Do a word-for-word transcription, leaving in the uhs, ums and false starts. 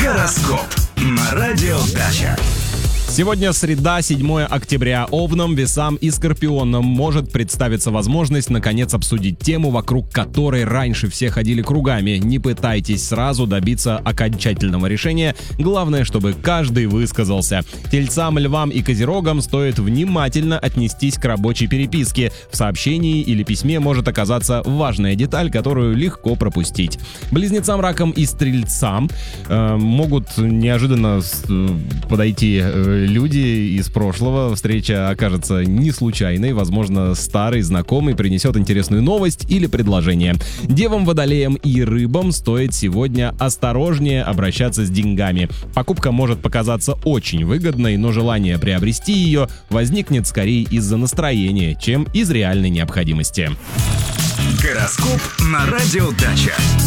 Гороскоп на радио Дача. Сегодня среда, седьмое октября. Овнам, Весам и Скорпионам может представиться возможность наконец обсудить тему, вокруг которой раньше все ходили кругами. Не пытайтесь сразу добиться окончательного решения. Главное, чтобы каждый высказался. Тельцам, Львам и Козерогам стоит внимательно отнестись к рабочей переписке. В сообщении или письме может оказаться важная деталь, которую легко пропустить. Близнецам, Ракам и Стрельцам э, могут неожиданно э, подойти э, люди из прошлого. Встреча окажется не случайной. Возможно, старый знакомый принесет интересную новость или предложение. Девам, Водолеям и Рыбам стоит сегодня осторожнее обращаться с деньгами. Покупка может показаться очень выгодной, но желание приобрести ее возникнет скорее из-за настроения, чем из реальной необходимости. Гороскоп на радио Дача.